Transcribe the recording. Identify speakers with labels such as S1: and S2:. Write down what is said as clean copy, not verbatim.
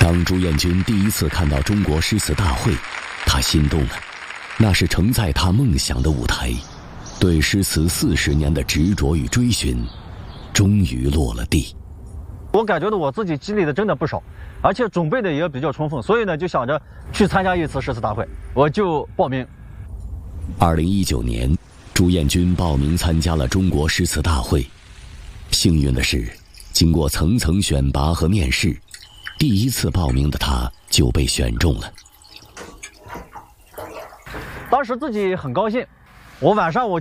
S1: 当朱彦军第一次看到中国诗词大会，他心动了，那是承载他梦想的舞台。对诗词40年的执着与追寻，终于落了地。
S2: 我感觉到我自己积累的真的不少，而且准备的也比较充分，所以呢，就想着去参加一次诗词大会，我就报名。
S1: 2019年，朱彦军报名参加了中国诗词大会。幸运的是，经过层层选拔和面试，第一次报名的他就被选中了。
S2: 当时自己很高兴，我晚上我